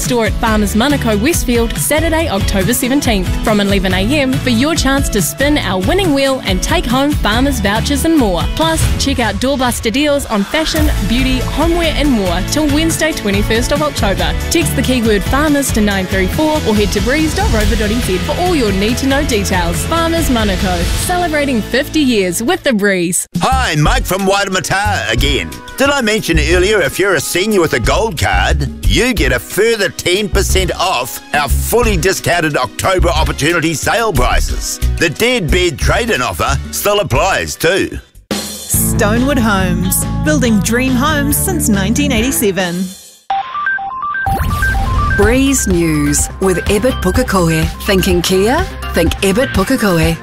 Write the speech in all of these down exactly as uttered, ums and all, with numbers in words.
store at Farmers Manukau Westfield Saturday, October seventeenth from eleven a m for your chance to spin our winning wheel and take home Farmers vouchers and more. Plus, check out doorbuster deals on fashion, beauty, homeware and more till Wednesday twenty-first of October. Text the keyword FARMERS to nine three four or head to breeze dot rover dot n z for all your need-to-know details. Farmers Manukau, celebrating fifty years with the Breeze. Hi, Mike from Waitemata again. Did I mention earlier if you're a senior with a gold card, you get a further ten percent off our fully discounted October opportunity sale prices. The dead bed trade-in offer still applies too. Stonewood Homes, building dream homes since nineteen eighty-seven. Breeze News with Ebert Pukekohe. Thinking Kia? Think Ebert Pukekohe.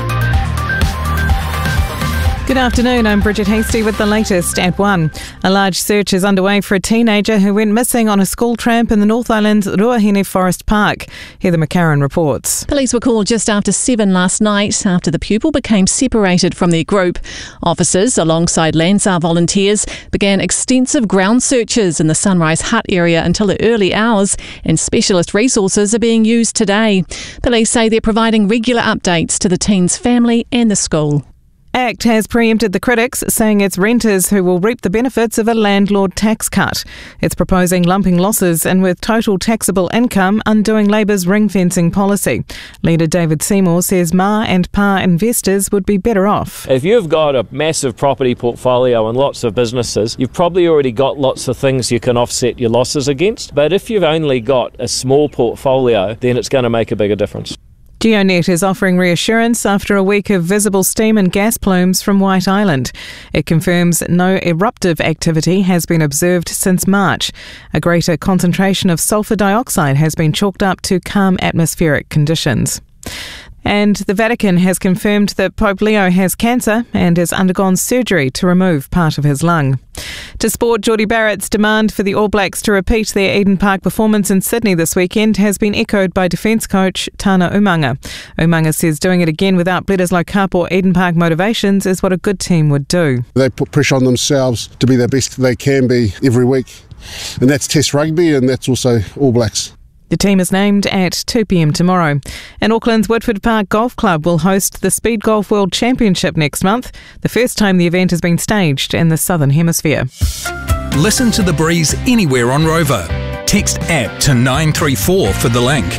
Good afternoon, I'm Bridget Hasty with the latest at one. A large search is underway for a teenager who went missing on a school tramp in the North Island's Ruahine Forest Park. Heather McCarran reports. Police were called just after seven last night after the pupil became separated from their group. Officers, alongside Landsar volunteers, began extensive ground searches in the Sunrise Hut area until the early hours, and specialist resources are being used today. Police say they're providing regular updates to the teen's family and the school. ACT has preempted the critics, saying it's renters who will reap the benefits of a landlord tax cut. It's proposing lumping losses and with total taxable income undoing Labour's ring-fencing policy. Leader David Seymour says Ma and Pa investors would be better off. If you've got a massive property portfolio and lots of businesses, you've probably already got lots of things you can offset your losses against. But if you've only got a small portfolio, then it's going to make a bigger difference. GeoNet is offering reassurance after a week of visible steam and gas plumes from White Island. It confirms no eruptive activity has been observed since March. A greater concentration of sulphur dioxide has been chalked up to calm atmospheric conditions. And the Vatican has confirmed that Pope Leo has cancer and has undergone surgery to remove part of his lung. To sport, Geordie Barrett's demand for the All Blacks to repeat their Eden Park performance in Sydney this weekend has been echoed by defence coach Tana Umanga. Umanga says doing it again without Bledisloe Cup or Eden Park motivations is what a good team would do. They put pressure on themselves to be the best they can be every week. And that's Test rugby and that's also All Blacks. The team is named at two p m tomorrow. And Auckland's Whitford Park Golf Club will host the Speed Golf World Championship next month, the first time the event has been staged in the Southern Hemisphere. Listen to The Breeze anywhere on Rover. Text app to nine three four for the link.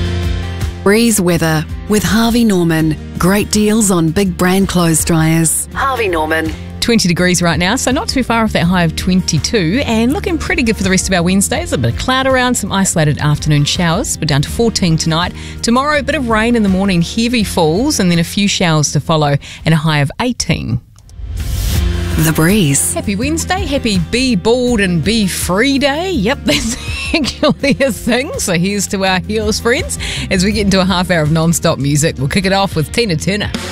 Breeze weather with Harvey Norman. Great deals on big brand clothes dryers. Harvey Norman. twenty degrees right now, so not too far off that high of twenty-two, and looking pretty good for the rest of our Wednesdays. A bit of cloud around, some isolated afternoon showers. We're down to fourteen tonight. Tomorrow, a bit of rain in the morning, heavy falls, and then a few showers to follow, and a high of eighteen. The Breeze. Happy Wednesday, happy Be Bald and Be Free Day. Yep, that's actually a thing. So here's to our heels, friends. As we get into a half hour of non-stop music, we'll kick it off with Tina Turner.